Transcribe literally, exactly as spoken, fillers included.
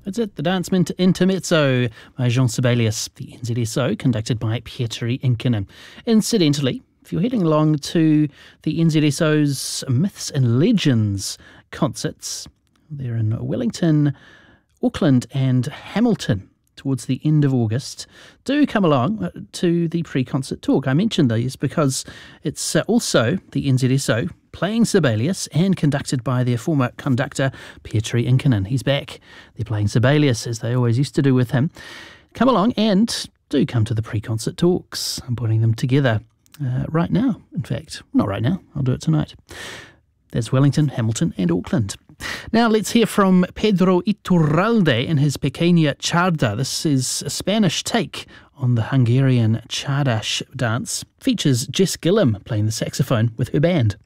That's it, the Dance Mint Intermezzo by Jean Sibelius, the N Z S O, conducted by Pietari Inkinen. Incidentally, if you're heading along to the N Z S O's Myths and Legends concerts, they're in Wellington, Auckland and Hamilton towards the end of August, do come along to the pre-concert talk. I mentioned these because it's also the N Z S O playing Sibelius and conducted by their former conductor, Pietari Inkinen. He's back. They're playing Sibelius, as they always used to do with him. Come along and do come to the pre-concert talks. I'm putting them together uh, right now, in fact. Not right now. I'll do it tonight. There's Wellington, Hamilton and Auckland. Now let's hear from Pedro Iturralde in his Pequeña Charda. This is a Spanish take on the Hungarian Csárdás dance. Features Jess Gillam playing the saxophone with her band.